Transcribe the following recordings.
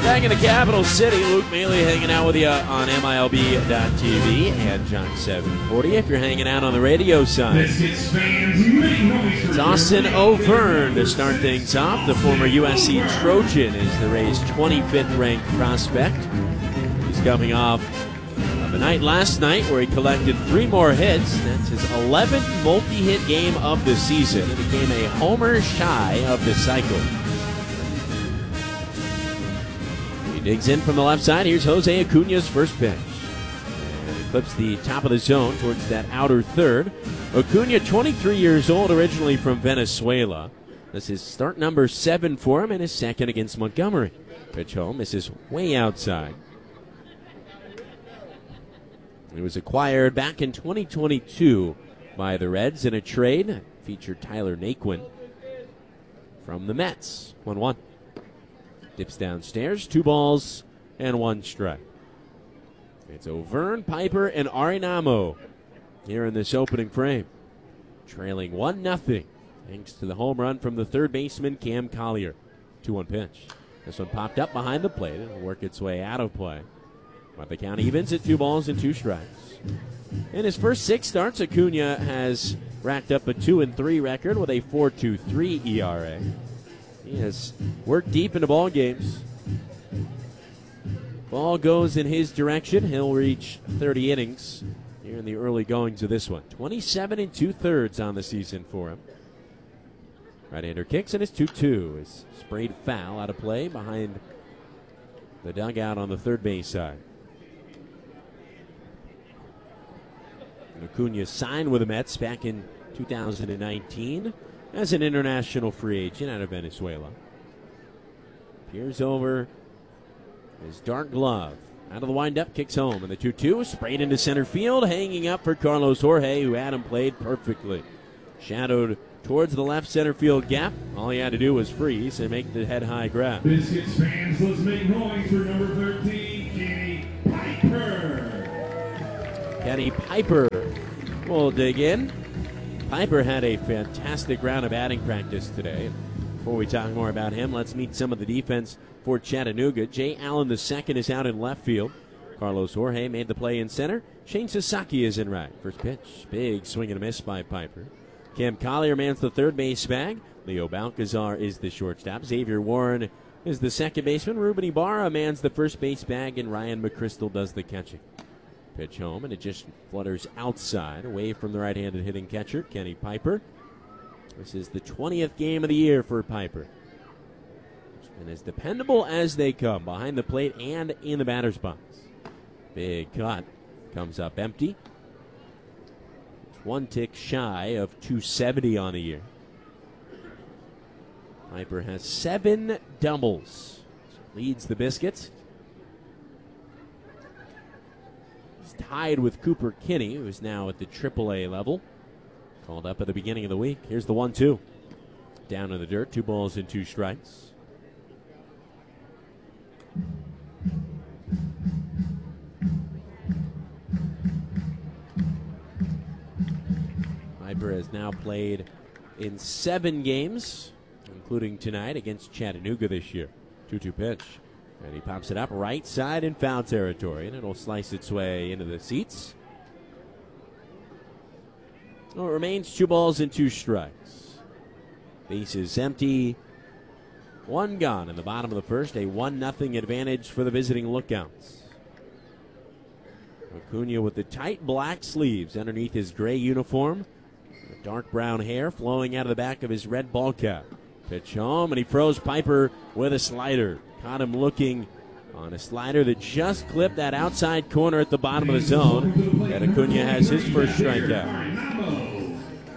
Back in the capital city, Luke Maley hanging out with you on MILB.TV and John 740 if you're hanging out on the radio side. It's Austin Overn to start things off. The former USC Trojan is the Rays' 25th ranked prospect. He's coming off of a night last night where he collected 3 more hits. That's his 11th multi-hit game of the season. It became a homer shy of the cycle. He digs in from the left side. Here's Jose Acuna's first pitch. And he clips the top of the zone towards that outer third. Acuna, 23 years old, originally from Venezuela. This is start number 7 for him and his second against Montgomery. Pitch home. This is way outside. He was acquired back in 2022 by the Reds in a trade that featured Tyler Naquin from the Mets. 1-1. Dips downstairs, 2 balls and 1 strike. It's Overn, Piper, and Arenamo here in this opening frame. Trailing 1-0 thanks to the home run from the third baseman, Cam Collier. 2-1 pitch. This one popped up behind the plate. It'll work its way out of play. But the count evens at 2 balls and 2 strikes. In his first 6 starts, Acuna has racked up a 2-3 record with a 4.23 ERA. He has worked deep into ball games. Ball goes in his direction. He'll reach 30 innings here in the early goings of this one. 27 2/3 on the season for him. Right-hander kicks and it's 2-2. Is sprayed foul out of play behind the dugout on the third base side. Acuna signed with the Mets back in 2019 as an international free agent out of Venezuela. Peers over his dark glove. Out of the windup, kicks home. And the 2-2 sprayed into center field, hanging up for Carlos Jorge, who had him played perfectly. Shadowed towards the left center field gap. All he had to do was freeze and make the head-high grab. Biscuits fans, let's make noise for number 13, Kenny Piper. Kenny Piper will dig in. Piper had a fantastic round of batting practice today. Before we talk more about him, let's meet some of the defense for Chattanooga. Jay Allen II is out in left field. Carlos Jorge made the play in center. Shane Sasaki is in right. First pitch, big swing and a miss by Piper. Cam Collier mans the third base bag. Leo Balcazar is the shortstop. Xavier Warren is the second baseman. Ruben Ibarra mans the first base bag, and Ryan McChrystal does the catching. Pitch home, and it just flutters outside, away from the right-handed hitting catcher, Kenny Piper. This is the 20th game of the year for Piper. And as dependable as they come, behind the plate and in the batter's box. Big cut, comes up empty. It's 1 tick shy of 270 on the year. Piper has 7 doubles. Leads the Biscuits. Tied with Cooper Kinney, who is now at the AAA level. Called up at the beginning of the week. Here's the 1-2. Down in the dirt, 2 balls and 2 strikes. Piper has now played in 7 games, including tonight against Chattanooga this year. 2-2 pitch. And he pops it up right side in foul territory, and it'll slice its way into the seats. So it remains 2 balls and 2 strikes. Base is empty. 1 gone in the bottom of the first. A 1-0 advantage for the visiting Lookouts. Acuna with the tight black sleeves underneath his gray uniform. The dark brown hair flowing out of the back of his red ball cap. Pitch home, and he froze Piper with a slider. Caught him looking on a slider that just clipped that outside corner at the bottom of the zone. And Acuna has his first strikeout.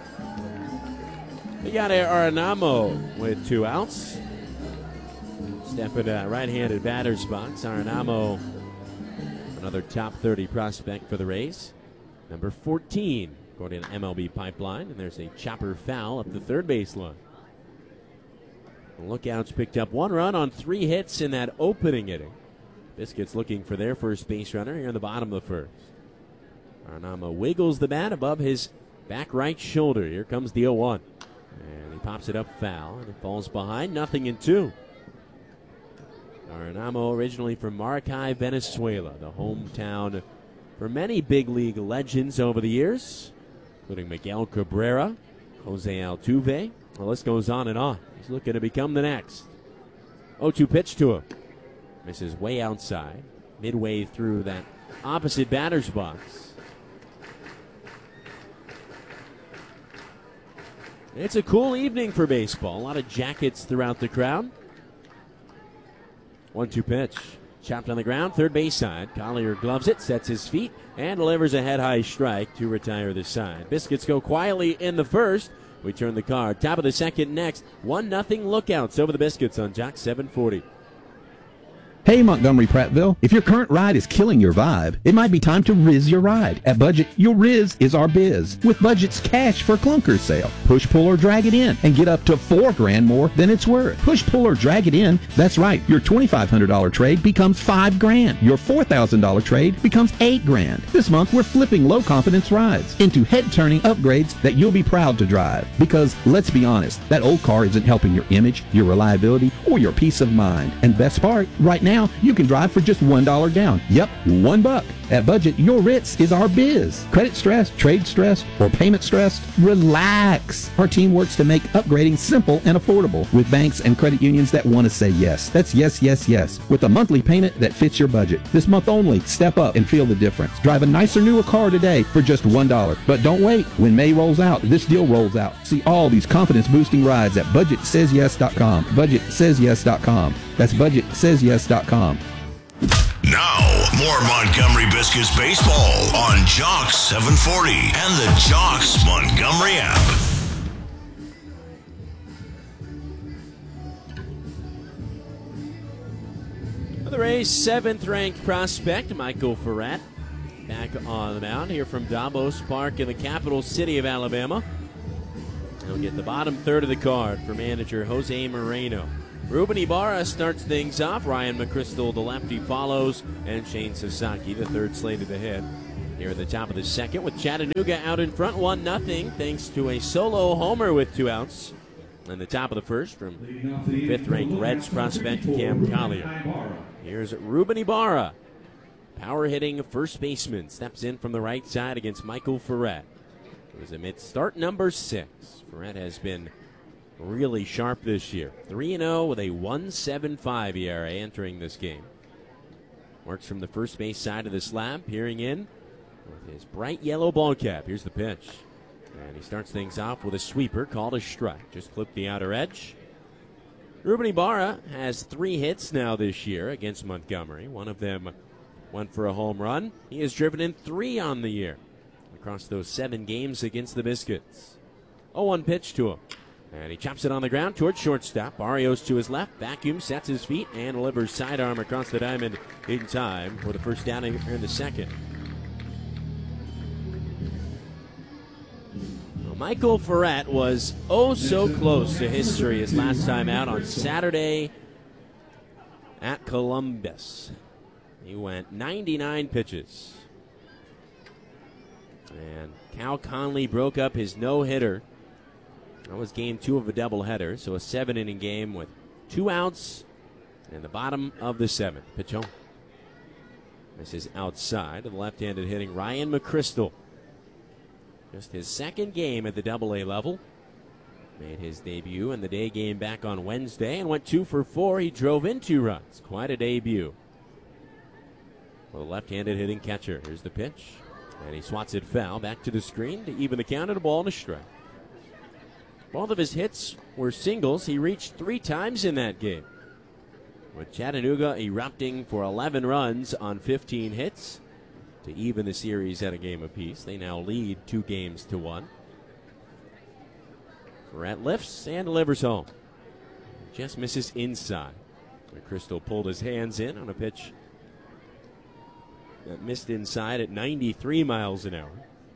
We got Arenamo with 2 outs. Step into that right-handed batter's box. Arenamo, another top 30 prospect for the Rays. Number 14, according to MLB Pipeline. And there's a chopper foul up the third baseline. The Lookouts picked up 1 run on 3 hits in that opening inning. Biscuits looking for their first base runner here in the bottom of the first. Arenamo wiggles the bat above his back right shoulder. Here comes the 0-1. And he pops it up foul, and it falls behind. 0-2. Marinamo, originally from Maracay, Venezuela, the hometown for many big league legends over the years, including Miguel Cabrera, Jose Altuve. The list goes on and on. He's looking to become the next. 0-2 pitch to him. Misses way outside, midway through that opposite batter's box. It's a cool evening for baseball. A lot of jackets throughout the crowd. 1-2 pitch. Chopped on the ground, third base side. Collier gloves it, sets his feet, and delivers a head-high strike to retire the side. Biscuits go quietly in the first. We turn the card. Top of the second next. 1-0 Lookouts over the Biscuits on Jock 740. Hey, Montgomery Prattville, if your current ride is killing your vibe, it might be time to Riz your ride. At Budget, your Riz is our biz. With Budget's Cash for Clunkers sale. Push, pull, or drag it in and get up to $4,000 more than it's worth. Push, pull, or drag it in. That's right. Your $2,500 trade becomes $5,000. Your $4,000 trade becomes $8,000. This month, we're flipping low-confidence rides into head-turning upgrades that you'll be proud to drive. Because, let's be honest, that old car isn't helping your image, your reliability, or your peace of mind. And best part, right now, you can drive for just $1 down. Yep, $1. At Budget, your Ritz is our biz. Credit stressed, trade stressed, or payment stressed? Relax. Our team works to make upgrading simple and affordable with banks and credit unions that want to say yes. That's yes, yes, yes. With a monthly payment that fits your budget. This month only, step up and feel the difference. Drive a nicer, newer car today for just $1. But don't wait. When May rolls out, this deal rolls out. See all these confidence-boosting rides at BudgetSaysYes.com. BudgetSaysYes.com. That's BudgetSaysYes.com. Now, more Montgomery Biscuits baseball on Jock 740 and the Jocks Montgomery app. The Rays' 7th-ranked prospect, Michael Ferrat, back on the mound here from Davos Park in the capital city of Alabama. He'll get the bottom third of the card for manager Jose Moreno. Ruben Ibarra starts things off. Ryan McChrystal, the lefty, follows. And Shane Sasaki, the third slated to hit. Here at the top of the second with Chattanooga out in front 1-0 thanks to a solo homer with 2 outs. And the top of the first from 5th-ranked Reds prospect Cam Collier. Here's Ruben Ibarra. Power-hitting first baseman. Steps in from the right side against Michael Ferrat. It was amid start number 6. Ferrat has been really sharp this year. 3-0 with a 1.75 ERA entering this game. Works from the first base side of the slab, peering in with his bright yellow ball cap. Here's the pitch. And he starts things off with a sweeper called a strike. Just clipped the outer edge. Ruben Ibarra has 3 hits now this year against Montgomery. One of them went for a home run. He has driven in 3 on the year across those 7 games against the Biscuits. 0-1 pitch to him. And he chops it on the ground towards shortstop. Barrios to his left, vacuum, sets his feet, and delivers sidearm across the diamond in time for the first down in the second. Well, Michael Ferrat was so close to history his last time out on Saturday at Columbus. He went 99 pitches. And Cal Conley broke up his no-hitter. That was game 2 of a doubleheader, so a 7-inning game with 2 outs in the bottom of the 7th. Pitch home. This is outside of the left-handed hitting Ryan McChrystal. Just his 2nd game at the AA level. Made his debut in the day game back on Wednesday and went 2 for 4. He drove in 2 runs. Quite a debut for the left-handed hitting catcher. Here's the pitch. And he swats it foul back to the screen to even the count at a ball and a strike. Both of his hits were singles. He reached 3 times in that game. With Chattanooga erupting for 11 runs on 15 hits to even the series at a game apiece. They now lead 2-1. Ferrat lifts and delivers home. Just misses inside. McChrystal pulled his hands in on a pitch that missed inside at 93 miles an hour.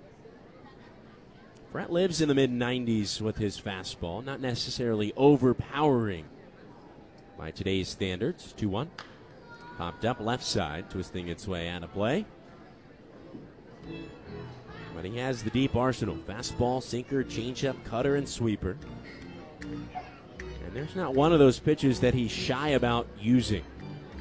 Ferrat lives in the mid-90s with his fastball, not necessarily overpowering by today's standards. 2-1. Popped up left side, twisting its way out of play. But he has the deep arsenal. Fastball, sinker, changeup, cutter, and sweeper. And there's not one of those pitches that he's shy about using.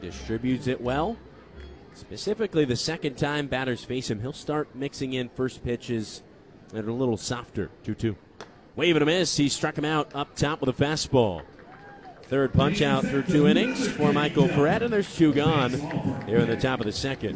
distributes it well. Specifically, the second time batters face him, he'll start mixing in first pitches that are a little softer. 2-2. Wave and a miss. He struck him out up top with a fastball. Third punch out through 2 innings for Michael Ferret, and there's 2 gone here in the top of the second.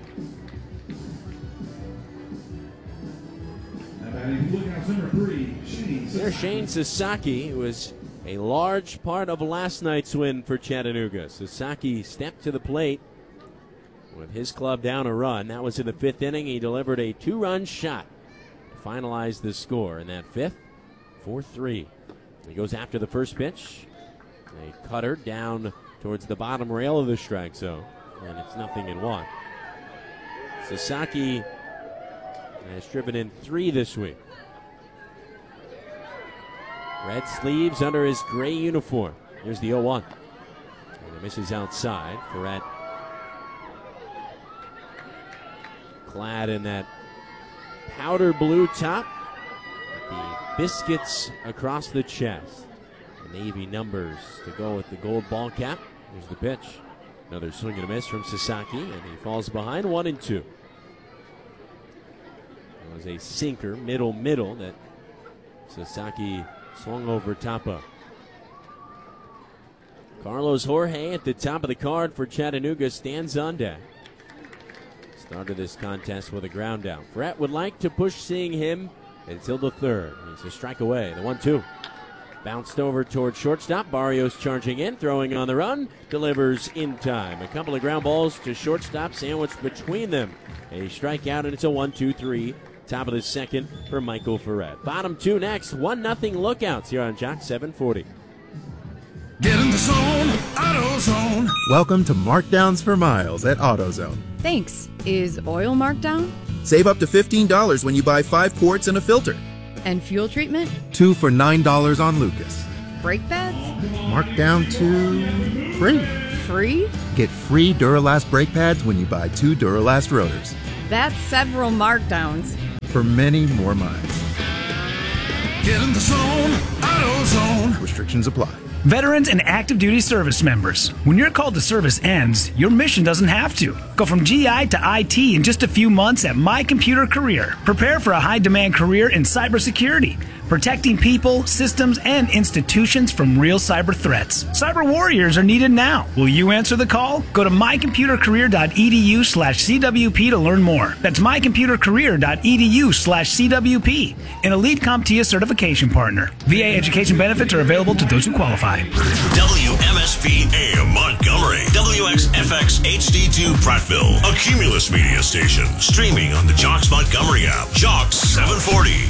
There's Shane Sasaki, who was a large part of last night's win for Chattanooga. Sasaki stepped to the plate with his club down a run. That was in the 5th inning. He delivered a 2-run shot to finalize the score in that 5th. 4-3. He goes after the first pitch. A cutter down towards the bottom rail of the strike zone, and it's 0-1. Sasaki has driven in 3 this week. Red sleeves under his gray uniform. Here's the 0-1. And it misses outside. Ferret clad in that powder blue top. The biscuits across the chest. The navy numbers to go with the gold ball cap. Here's the pitch. Another swing and a miss from Sasaki, and he falls behind 1-2. It was a sinker, middle that Sasaki swung over top of. Carlos Jorge at the top of the card for Chattanooga stands on deck. Started this contest with a ground out. Ferret would like to push seeing him until the 3rd. He's a strike away. The 1-2. Bounced over towards shortstop. Barrios charging in, throwing on the run. Delivers in time. A couple of ground balls to shortstop, sandwiched between them. A strikeout, and it's a 1-2-3. Top of the second for Michael Ferret. Bottom 2 next. 1-0 Lookouts here on Jock 740. Get in the zone, AutoZone. Welcome to Markdowns for Miles at AutoZone. Thanks. Is oil marked down? Save up to $15 when you buy 5 quarts and a filter. And fuel treatment? 2 for $9 on Lucas. Brake pads? Marked down to free. Free? Get free Duralast brake pads when you buy 2 Duralast rotors. That's several markdowns. For many more miles. Get in the zone, AutoZone. Restrictions apply. Veterans and active duty service members, when your call to service ends, your mission doesn't have to. Go from GI to IT in just a few months at My Computer Career. Prepare for a high-demand career in cybersecurity, protecting people, systems, and institutions from real cyber threats. Cyber warriors are needed now. Will you answer the call? Go to mycomputercareer.edu/CWP to learn more. That's mycomputercareer.edu/CWP. An Elite CompTIA certification partner. VA education benefits are available to those who qualify. WMSP AM Montgomery, WXFX HD2 Prattville, a Cumulus media station, streaming on the Jocks Montgomery app. Jocks 740.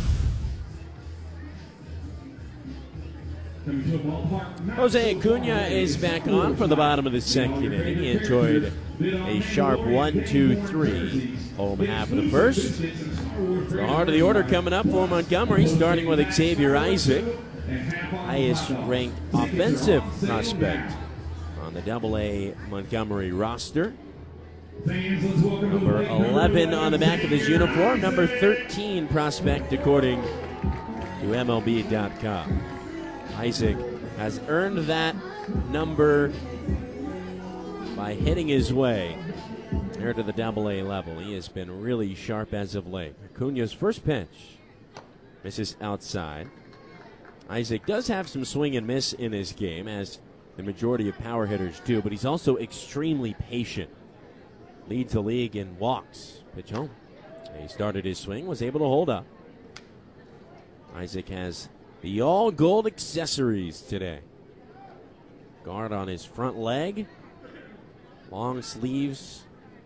Jose Acuna is back on for the bottom of the second inning. He enjoyed a sharp 1-2-3 home half of the first. The heart of the order coming up for Montgomery, starting with Xavier Isaac, highest ranked offensive prospect on the AA Montgomery roster. Number 11 on the back of his uniform, number 13 prospect according to MLB.com. Isaac has earned that number by hitting his way here to the AA level. He has been really sharp as of late. Acuna's first pitch misses outside. Isaac does have some swing and miss in his game, as the majority of power hitters do, but he's also extremely patient. Leads the league in walks. Pitch home. He started his swing, was able to hold up. Isaac has the all-gold accessories today. Guard on his front leg. Long sleeves.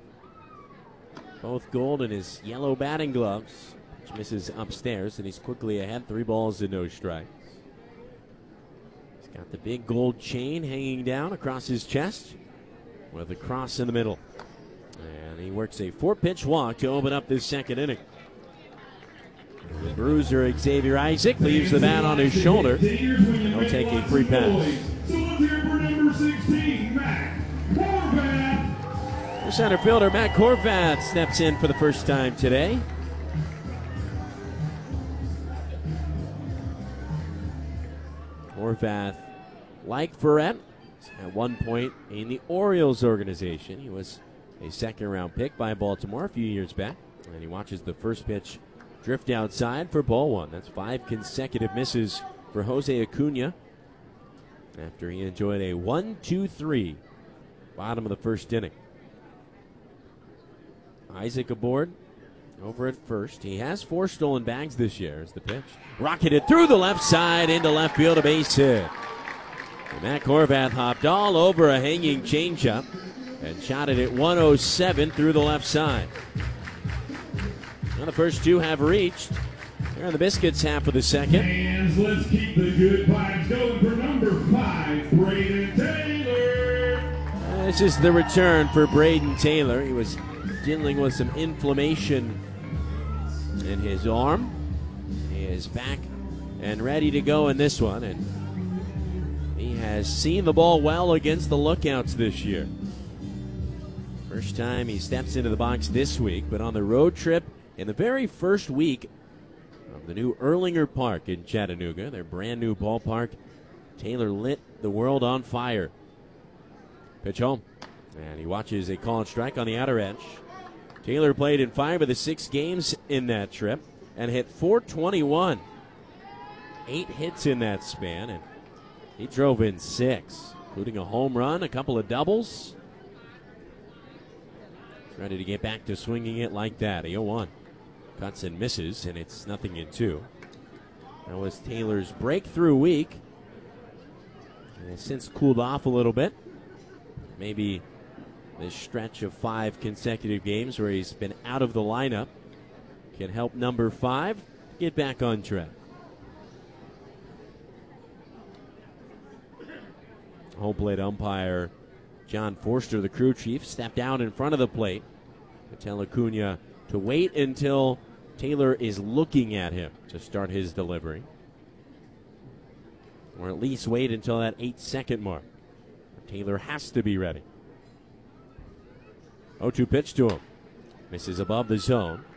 Both gold in his yellow batting gloves, which misses upstairs, and he's quickly ahead. 3 balls and no strikes. He's got the big gold chain hanging down across his chest with a cross in the middle. And he works a 4-pitch walk to open up this second inning. The bruiser Xavier Isaac leaves the bat on his shoulder. He'll take a free pass. The center fielder Matt Corvath steps in for the first time today. Corvath, like Ferret, At one point in the Orioles organization, he was a second-round pick by Baltimore a few years back. And he watches the first pitch drift outside for ball one. That's 5 consecutive misses for Jose Acuna after he enjoyed a 1-2-3 bottom of the first inning. Isaac aboard over at first. He has 4 stolen bags this year as the pitch. Rocketed through the left side into left field, a base hit. And Matt Horvath hopped all over a hanging changeup and shot it at 107 through the left side. Now the first 2 have reached. They're on the Biscuits half of the second. And let's keep the good vibes going for number 5, Braden Taylor. This is the return for Braden Taylor. He was dealing with some inflammation in his arm. He is back and ready to go in this one, and he has seen the ball well against the Lookouts this year. First time he steps into the box this week, but on the road trip in the very first week of the new Erlinger Park in Chattanooga, their brand new ballpark, Taylor lit the world on fire. Pitch home, and he watches a called strike on the outer edge. Taylor played in 5 of the 6 games in that trip and hit .421. 8 hits in that span, and he drove in 6, including a home run, a couple of doubles. He's ready to get back to swinging it like that. A 0-1. Cuts and misses, and it's 0-2. That was Taylor's breakthrough week. And has since cooled off a little bit. Maybe this stretch of 5 consecutive games where he's been out of the lineup can help number 5 get back on track. Home plate umpire John Forster, the crew chief, stepped out in front of the plate to tell Acuna to wait until Taylor is looking at him to start his delivery. Or at least wait until that 8-second mark. Taylor has to be ready. 0-2 pitch to him. Misses above the zone.